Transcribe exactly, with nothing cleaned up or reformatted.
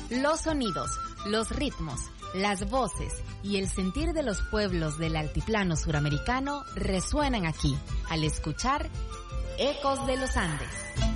Los sonidos, los ritmos, las voces y el sentir de los pueblos del altiplano suramericano resuenan aquí, al escuchar Ecos de los Andes.